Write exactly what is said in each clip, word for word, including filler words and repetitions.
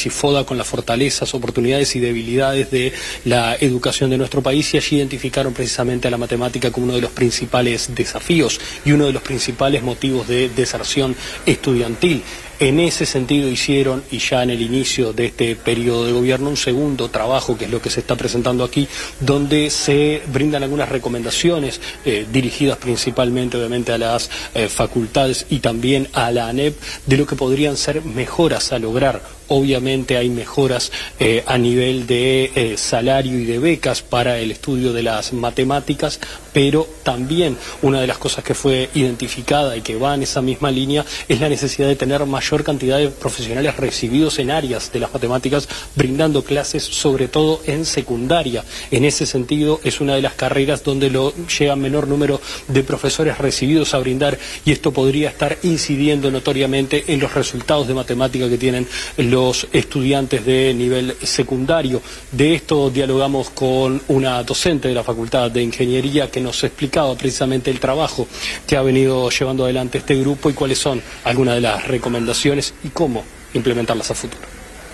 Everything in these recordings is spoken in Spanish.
Chifoda con las fortalezas, oportunidades y debilidades de la educación de nuestro país, y allí identificaron precisamente a la matemática como uno de los principales desafíos y uno de los principales motivos de deserción estudiantil. En ese sentido hicieron, y ya en el inicio de este periodo de gobierno, un segundo trabajo, que es lo que se está presentando aquí, donde se brindan algunas recomendaciones eh, dirigidas principalmente, obviamente, a las eh, facultades y también a la ANEP, de lo que podrían ser mejoras a lograr. Obviamente hay mejoras eh, a nivel de eh, salario y de becas para el estudio de las matemáticas, pero también una de las cosas que fue identificada y que va en esa misma línea es la necesidad de tener mayor cantidad de profesionales recibidos en áreas de las matemáticas, brindando clases sobre todo en secundaria. En ese sentido es una de las carreras donde lo llega menor número de profesores recibidos a brindar, y esto podría estar incidiendo notoriamente en los resultados de matemática que tienen los estudiantes de nivel secundario. De esto dialogamos con una docente de la Facultad de Ingeniería que nos explicaba precisamente el trabajo que ha venido llevando adelante este grupo y cuáles son algunas de las recomendaciones y cómo implementarlas a futuro.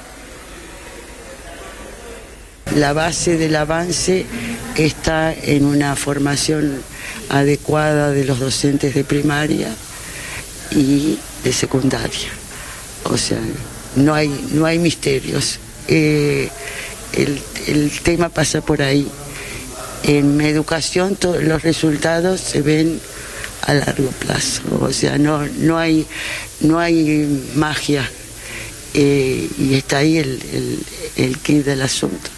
La base del avance está en una formación adecuada de los docentes de primaria y de secundaria. O sea, no hay, no hay misterios. Eh, el, el tema pasa por ahí. En mi educación todos los resultados se ven a largo plazo. O sea, no, no hay, no hay magia. Eh, y está ahí el, el, el quid del asunto.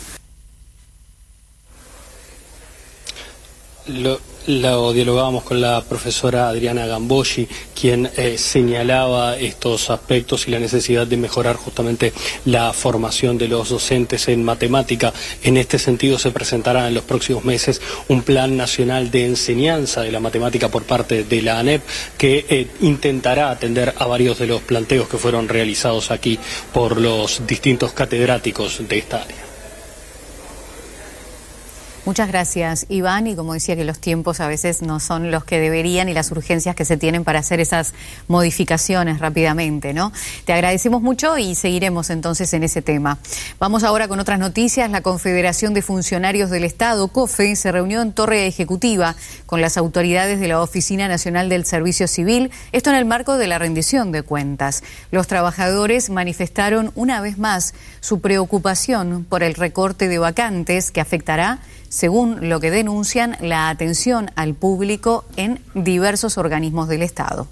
Lo, lo dialogábamos con la profesora Adriana Gambogi, quien eh, señalaba estos aspectos y la necesidad de mejorar justamente la formación de los docentes en matemática. En este sentido se presentará en los próximos meses un plan nacional de enseñanza de la matemática por parte de la ANEP, que eh, intentará atender a varios de los planteos que fueron realizados aquí por los distintos catedráticos de esta área. Muchas gracias, Iván, y como decía, que los tiempos a veces no son los que deberían y las urgencias que se tienen para hacer esas modificaciones rápidamente, ¿no? Te agradecemos mucho y seguiremos entonces en ese tema. Vamos ahora con otras noticias. La Confederación de Funcionarios del Estado, COFE, se reunió en Torre Ejecutiva con las autoridades de la Oficina Nacional del Servicio Civil, esto en el marco de la rendición de cuentas. Los trabajadores manifestaron una vez más su preocupación por el recorte de vacantes que afectará, según lo que denuncian, la atención al público en diversos organismos del Estado.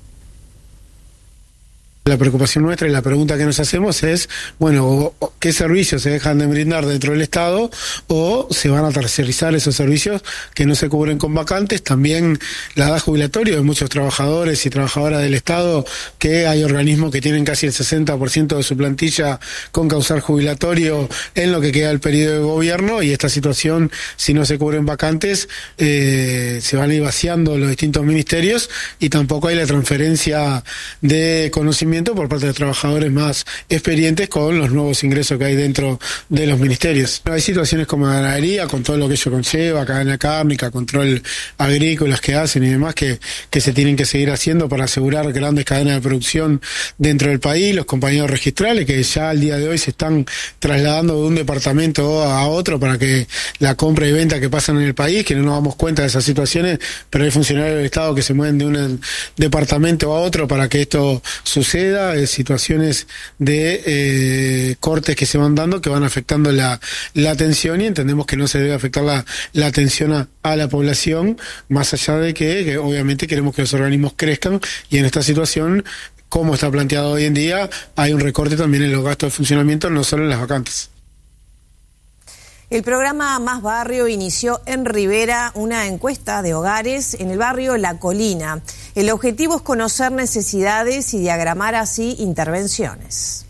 La preocupación nuestra y la pregunta que nos hacemos es, bueno, ¿qué servicios se dejan de brindar dentro del Estado o se van a tercerizar esos servicios que no se cubren con vacantes? También la edad jubilatoria de muchos trabajadores y trabajadoras del Estado, que hay organismos que tienen casi el sesenta por ciento de su plantilla con causal jubilatorio en lo que queda del periodo de gobierno, y esta situación, si no se cubren vacantes, eh, se van a ir vaciando los distintos ministerios y tampoco hay la transferencia de conocimiento por parte de trabajadores más experientes con los nuevos ingresos que hay dentro de los ministerios. Hay situaciones como ganadería, con todo lo que ello conlleva, cadena cárnica, control agrícolas que hacen y demás, que, que se tienen que seguir haciendo para asegurar grandes cadenas de producción dentro del país. Los compañeros registrales que ya al día de hoy se están trasladando de un departamento a otro para que la compra y venta que pasan en el país, que no nos damos cuenta de esas situaciones, pero hay funcionarios del Estado que se mueven de un departamento a otro para que esto suceda. Eh, situaciones de eh, cortes que se van dando que van afectando la, la atención, y entendemos que no se debe afectar la, la atención a, a la población, más allá de que, que obviamente queremos que los organismos crezcan, y en esta situación, como está planteado hoy en día, hay un recorte también en los gastos de funcionamiento, no solo en las vacantes. El programa Más Barrio inició en Rivera una encuesta de hogares en el barrio La Colina. El objetivo es conocer necesidades y diagramar así intervenciones.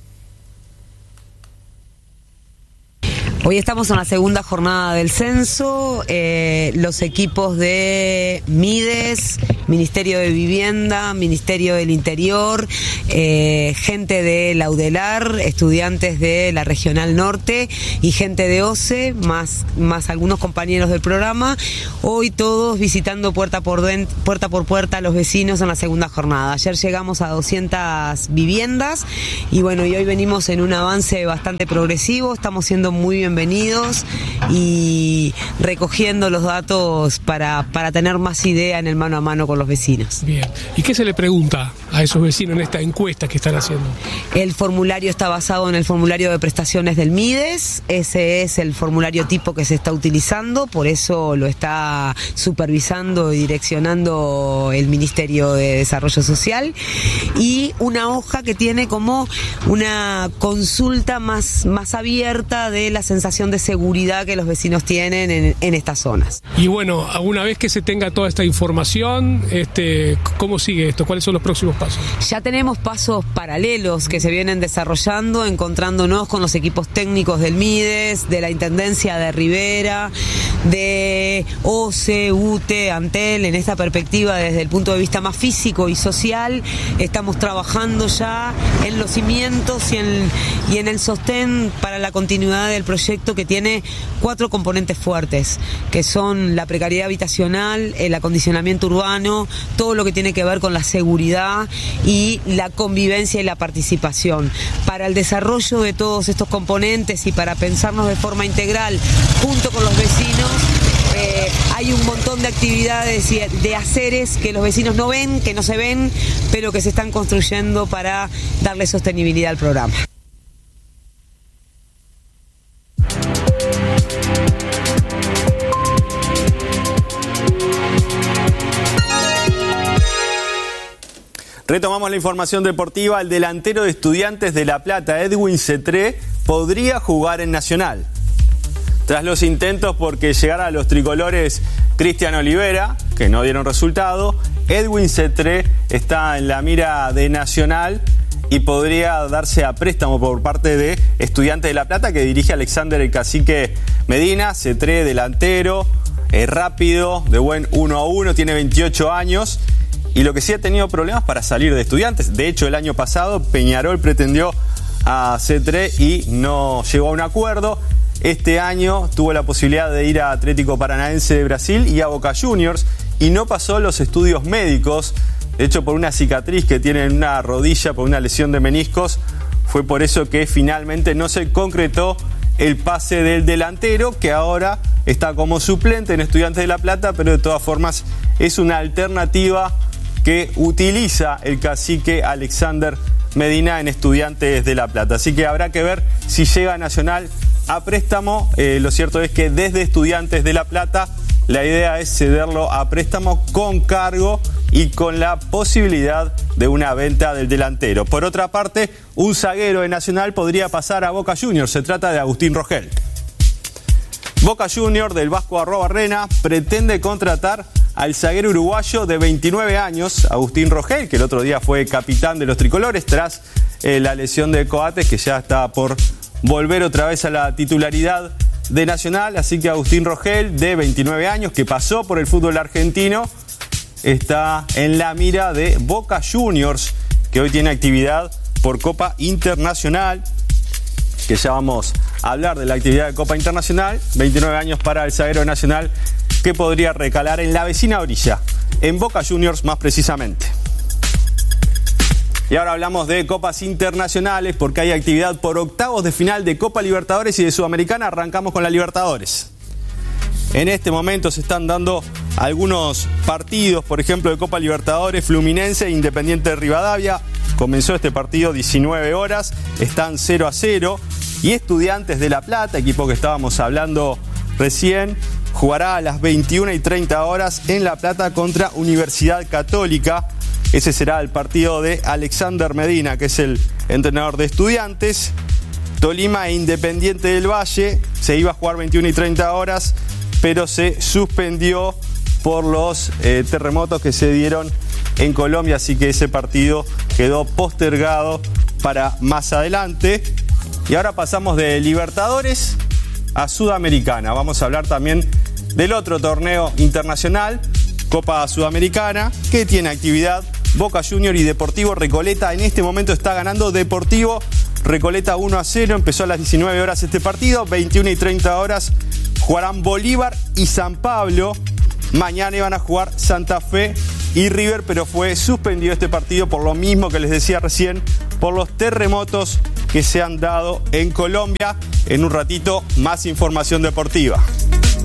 Hoy estamos en la segunda jornada del censo. Eh, los equipos de Mides, Ministerio de Vivienda, Ministerio del Interior, eh, gente de la UDELAR, estudiantes de la Regional Norte y gente de O C E, más, más algunos compañeros del programa. Hoy todos visitando puerta por, den, puerta por puerta a los vecinos en la segunda jornada. Ayer llegamos a doscientas viviendas y bueno, y hoy venimos en un avance bastante progresivo, estamos siendo muy bienvenidos y recogiendo los datos para, para tener más idea en el mano a mano con los vecinos. Bien, ¿y qué se le pregunta a esos vecinos en esta encuesta que están haciendo? El formulario está basado en el formulario de prestaciones del MIDES, ese es el formulario tipo que se está utilizando, por eso lo está supervisando y direccionando el Ministerio de Desarrollo Social, y una hoja que tiene como una consulta más, más abierta de la sensación de seguridad que los vecinos tienen en, en estas zonas. Y bueno, una vez que se tenga toda esta información, este, ¿cómo sigue esto? ¿Cuáles son los próximos pasos? Ya tenemos pasos paralelos que se vienen desarrollando, encontrándonos con los equipos técnicos del MIDES, de la Intendencia de Rivera, de O C E, U T E, Antel, en esta perspectiva desde el punto de vista más físico y social. Estamos trabajando ya en los cimientos y en, y en el sostén para la continuidad del proyecto, que tiene cuatro componentes fuertes, que son la precariedad habitacional, el acondicionamiento urbano, todo lo que tiene que ver con la seguridad y la convivencia y la participación. Para el desarrollo de todos estos componentes y para pensarnos de forma integral junto con los vecinos, eh, hay un montón de actividades y de haceres que los vecinos no ven, que no se ven, pero que se están construyendo para darle sostenibilidad al programa. Retomamos la información deportiva. El delantero de Estudiantes de La Plata, Edwin Cetré, podría jugar en Nacional. Tras los intentos por que llegara a los tricolores Cristian Olivera, que no dieron resultado, Edwin Cetré está en la mira de Nacional y podría darse a préstamo por parte de Estudiantes de La Plata, que dirige Alexander el Cacique Medina. Cetré, delantero, es rápido, de buen uno a uno, tiene veintiocho años. Y lo que sí ha tenido problemas para salir de Estudiantes. De hecho, el año pasado Peñarol pretendió a Cetré y no llegó a un acuerdo. Este año tuvo la posibilidad de ir a Atlético Paranaense de Brasil y a Boca Juniors y no pasó los estudios médicos. De hecho, por una cicatriz que tiene en una rodilla, por una lesión de meniscos, fue por eso que finalmente no se concretó el pase del delantero, que ahora está como suplente en Estudiantes de La Plata, pero de todas formas es una alternativa que utiliza el cacique Alexander Medina en Estudiantes de La Plata. Así que habrá que ver si llega a Nacional a préstamo. Eh, lo cierto es que desde Estudiantes de La Plata la idea es cederlo a préstamo con cargo y con la posibilidad de una venta del delantero. Por otra parte, un zaguero de Nacional podría pasar a Boca Juniors. Se trata de Agustín Rogel. Boca Juniors del Vasco Arrobarrena pretende contratar al zaguero uruguayo de veintinueve años, Agustín Rogel, que el otro día fue capitán de los tricolores tras eh, la lesión de Coates, que ya está por volver otra vez a la titularidad de Nacional. Así que Agustín Rogel, de veintinueve años, que pasó por el fútbol argentino, está en la mira de Boca Juniors, que hoy tiene actividad por Copa Internacional, que ya vamos a hablar de la actividad de Copa Internacional. veintinueve años para el zaguero Nacional, que podría recalar en la vecina orilla, en Boca Juniors más precisamente. Y ahora hablamos de copas internacionales, porque hay actividad por octavos de final de Copa Libertadores y de Sudamericana. Arrancamos con la Libertadores. En este momento se están dando algunos partidos, por ejemplo, de Copa Libertadores. Fluminense e Independiente de Rivadavia. Comenzó este partido diecinueve horas, están cero a cero. Y Estudiantes de La Plata, equipo que estábamos hablando recién, jugará a las veintiuna y treinta horas en La Plata contra Universidad Católica. Ese será el partido de Alexander Medina, que es el entrenador de Estudiantes. Tolima e Independiente del Valle se iba a jugar veintiuna y treinta horas, pero se suspendió por los eh, terremotos que se dieron en Colombia, así que ese partido quedó postergado para más adelante. Y ahora pasamos de Libertadores a Sudamericana. Vamos a hablar también del otro torneo internacional, Copa Sudamericana, que tiene actividad Boca Junior y Deportivo Recoleta. En este momento está ganando Deportivo Recoleta uno a cero. Empezó a las diecinueve horas este partido. veintiuna y treinta horas jugarán Bolívar y San Pablo. Mañana iban a jugar Santa Fe y River, pero fue suspendido este partido por lo mismo que les decía recién, por los terremotos que se han dado en Colombia. En un ratito, más información deportiva.